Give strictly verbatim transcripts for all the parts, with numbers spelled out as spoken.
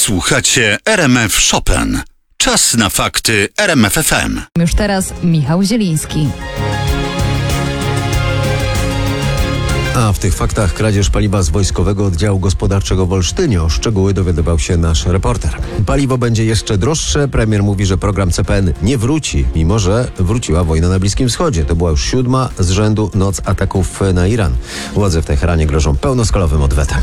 Słuchacie R M F Chopin. Czas na fakty R M F F M. Już teraz Michał Zieliński. A w tych faktach kradzież paliwa z Wojskowego Oddziału Gospodarczego w Olsztynie. O szczegóły dowiadywał się nasz reporter. Paliwo będzie jeszcze droższe. Premier mówi, że program C P N nie wróci, mimo że wróciła wojna na Bliskim Wschodzie. To była już siódma z rzędu noc ataków na Iran. Władze w Teheranie grożą pełnoskalowym odwetem.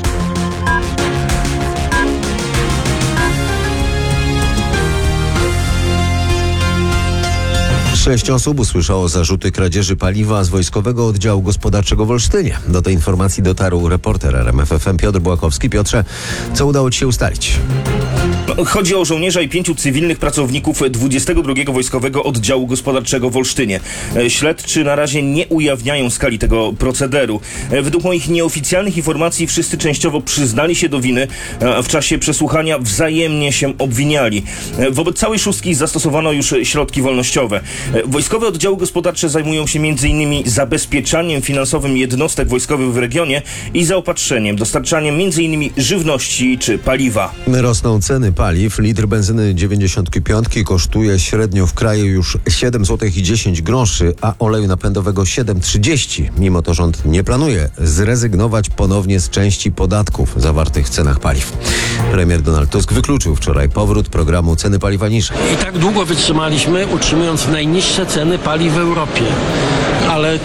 Sześć osób usłyszało zarzuty kradzieży paliwa z Wojskowego Oddziału Gospodarczego w Olsztynie. Do tej informacji dotarł reporter R M F F M Piotr Błakowski. Piotrze, co udało ci się ustalić? Chodzi o żołnierza i pięciu cywilnych pracowników dwudziestego drugiego Wojskowego Oddziału Gospodarczego w Olsztynie. Śledczy na razie nie ujawniają skali tego procederu. Według moich nieoficjalnych informacji wszyscy częściowo przyznali się do winy, a w czasie przesłuchania wzajemnie się obwiniali. Wobec całej szóstki zastosowano już środki wolnościowe. Wojskowe oddziały gospodarcze zajmują się m.in. zabezpieczaniem finansowym jednostek wojskowych w regionie i zaopatrzeniem, dostarczaniem m.in. żywności czy paliwa. Rosną ceny paliw. Litr benzyny dziewięćdziesiąt pięć kosztuje średnio w kraju już siedem złotych i dziesięć groszy, a oleju napędowego siedem trzydzieści. Mimo to rząd nie planuje zrezygnować ponownie z części podatków zawartych w cenach paliw. Premier Donald Tusk wykluczył wczoraj powrót programu ceny paliwa niżej. I tak długo wytrzymaliśmy, utrzymując najniższe ceny paliw w Europie. Ale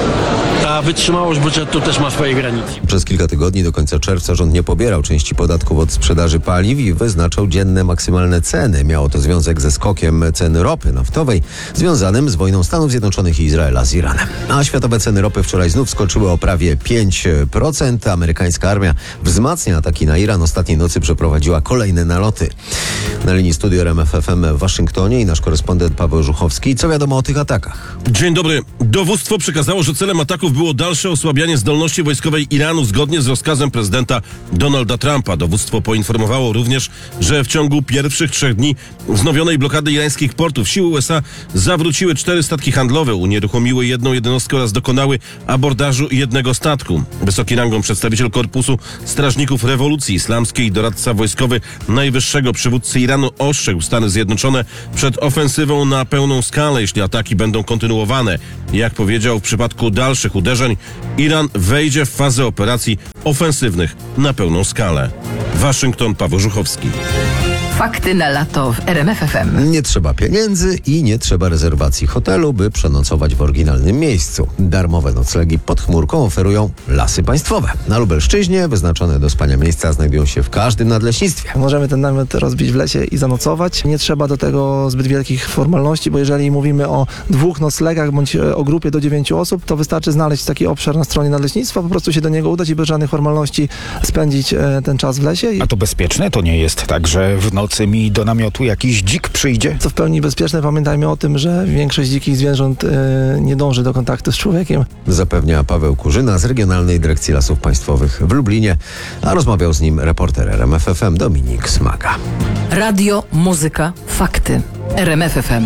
ta wytrzymałość budżetu też ma swoje granice. Przez kilka tygodni do końca czerwca rząd nie pobierał części podatków od sprzedaży paliw i wyznaczał dzienne maksymalne ceny. Miało to związek ze skokiem cen ropy naftowej związanym z wojną Stanów Zjednoczonych i Izraela z Iranem. A światowe ceny ropy wczoraj znów skoczyły o prawie pięć procent. Amerykańska armia wzmacnia ataki na Iran. Ostatniej nocy przeprowadziła kolejne naloty. Na linii studio R M F F M w Waszyngtonie i nasz korespondent Paweł Żuchowski. Co wiadomo o tych atakach? Dzień dobry. Dowództwo przekazało, że celem ataków było dalsze osłabianie zdolności wojskowej Iranu zgodnie z rozkazem prezydenta Donalda Trumpa. Dowództwo poinformowało również, że w ciągu pierwszych trzech dni wznowionej blokady irańskich portów siły U S A zawróciły cztery statki handlowe, unieruchomiły jedną jednostkę oraz dokonały abordażu jednego statku. Wysoki rangą przedstawiciel Korpusu Strażników Rewolucji Islamskiej i doradca wojskowy najwyższego przywódcy Iranu ostrzegł Stany Zjednoczone przed ofensywą na pełną skalę, jeśli ataki będą kontynuowane. Jak powiedział, w przypadku dalszych uderzeń Iran wejdzie w fazę operacji ofensywnych na pełną skalę. Waszyngton, Paweł Żuchowski. Fakty na lato w R M F F M. Nie trzeba pieniędzy i nie trzeba rezerwacji hotelu, by przenocować w oryginalnym miejscu. Darmowe noclegi pod chmurką oferują Lasy Państwowe. Na Lubelszczyźnie wyznaczone do spania miejsca znajdują się w każdym nadleśnictwie. Możemy ten namiot rozbić w lesie i zanocować. Nie trzeba do tego zbyt wielkich formalności, bo jeżeli mówimy o dwóch noclegach bądź o grupie do dziewięciu osób, to wystarczy znaleźć taki obszar na stronie nadleśnictwa, po prostu się do niego udać i bez żadnych formalności spędzić ten czas w lesie. A to bezpieczne? To nie jest tak, że w nocy mi do namiotu jakiś dzik przyjdzie? Co w pełni bezpieczne, pamiętajmy o tym, że większość dzikich zwierząt yy, nie dąży do kontaktu z człowiekiem. Zapewnia Paweł Kurzyna z Regionalnej Dyrekcji Lasów Państwowych w Lublinie, a rozmawiał z nim reporter R M F F M Dominik Smaga. Radio, muzyka, fakty. R M F F M.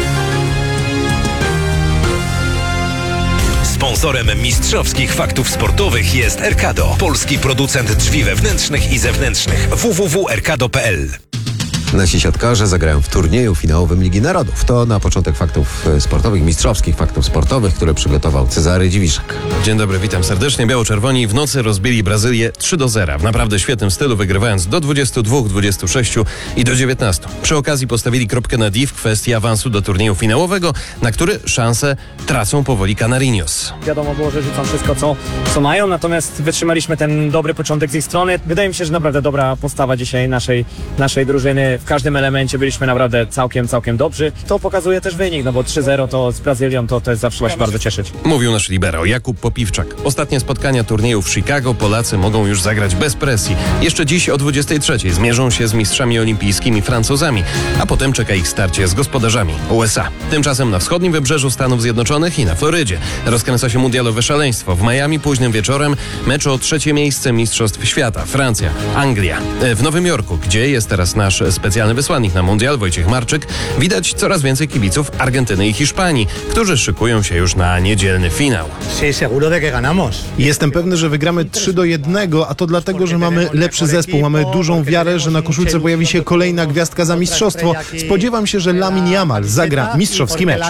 Sponsorem mistrzowskich faktów sportowych jest Erkado, polski producent drzwi wewnętrznych i zewnętrznych. w w w kropka erkado kropka p l. Nasi siatkarze zagrają w turnieju finałowym Ligi Narodów. To na początek faktów sportowych, mistrzowskich faktów sportowych, które przygotował Cezary Dziwiszek. Dzień dobry, witam serdecznie. Biało-czerwoni w nocy rozbili Brazylię trzy do zera. W naprawdę świetnym stylu, wygrywając do dwudziestu dwóch, dwudziestu sześciu i do dziewiętnastu. Przy okazji postawili kropkę nad i w kwestii awansu do turnieju finałowego, na który szanse tracą powoli Canarinos. Wiadomo było, że rzucą wszystko, co, co mają, natomiast wytrzymaliśmy ten dobry początek z ich strony. Wydaje mi się, że naprawdę dobra postawa dzisiaj naszej, naszej drużyny. W każdym elemencie byliśmy naprawdę całkiem, całkiem dobrzy. To pokazuje też wynik, no bo trzy zero to z Brazylią to, to jest zawsze się bardzo cieszyć. Mówił nasz libero Jakub Popiwczak. Ostatnie spotkania turnieju w Chicago Polacy mogą już zagrać bez presji. Jeszcze dziś o dwudziestej trzeciej zmierzą się z mistrzami olimpijskimi Francuzami, a potem czeka ich starcie z gospodarzami U S A. Tymczasem na wschodnim wybrzeżu Stanów Zjednoczonych i na Florydzie rozkręca się mundialowe szaleństwo. W Miami późnym wieczorem mecz o trzecie miejsce Mistrzostw Świata. Francja, Anglia. W Nowym Jorku, gdzie jest teraz nasz specjalny specjalny wysłannik na mundial Wojciech Marczyk, widać coraz więcej kibiców Argentyny i Hiszpanii, którzy szykują się już na niedzielny finał. Jestem pewny, że wygramy trzy do jednego, a to dlatego, że mamy lepszy zespół. Mamy dużą wiarę, że na koszulce pojawi się kolejna gwiazdka za mistrzostwo. Spodziewam się, że Lamine Yamal zagra mistrzowski mecz.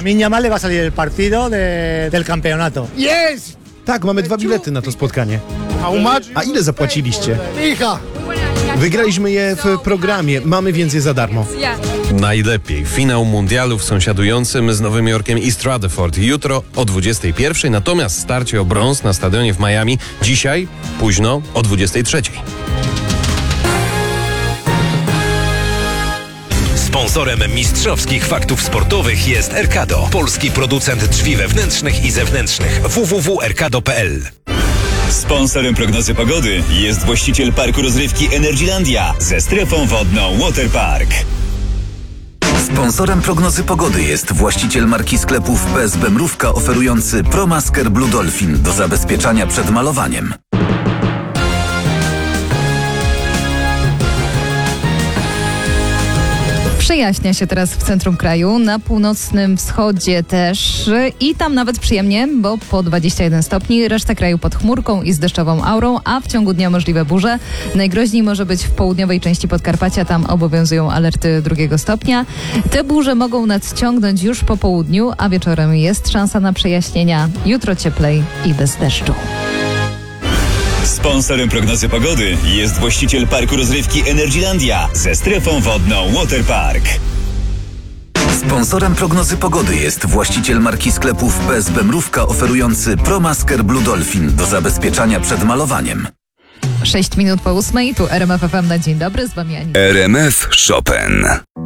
Tak, mamy dwa bilety na to spotkanie. A ile zapłaciliście? Wygraliśmy je w programie. Mamy więc je za darmo. Najlepiej finał mundialu w sąsiadującym z Nowym Jorkiem East Rutherford jutro o dwudziestej pierwszej, natomiast starcie o brąz na stadionie w Miami dzisiaj późno o dwudziestej trzeciej. Sponsorem mistrzowskich faktów sportowych jest Erkado, polski producent drzwi wewnętrznych i zewnętrznych. w w w kropka erkado kropka p l. Sponsorem prognozy pogody jest właściciel parku rozrywki Energylandia ze strefą wodną Waterpark. Sponsorem prognozy pogody jest właściciel marki sklepów P S B Mrówka oferujący ProMasker Blue Dolphin do zabezpieczania przed malowaniem. Przejaśnia się teraz w centrum kraju, na północnym wschodzie też i tam nawet przyjemnie, bo po dwadzieścia jeden stopni, reszta kraju pod chmurką i z deszczową aurą, a w ciągu dnia możliwe burze. Najgroźniej może być w południowej części Podkarpacia, tam obowiązują alerty drugiego stopnia. Te burze mogą nadciągnąć już po południu, a wieczorem jest szansa na przejaśnienia. Jutro cieplej i bez deszczu. Sponsorem prognozy pogody jest właściciel parku rozrywki Energylandia ze strefą wodną Waterpark. Sponsorem prognozy pogody jest właściciel marki sklepów P S B Mrówka oferujący ProMasker Blue Dolphin do zabezpieczania przed malowaniem. Sześć minut po ósmej, tu R M F F M na dzień dobry, z wami Anita. R M F Chopin.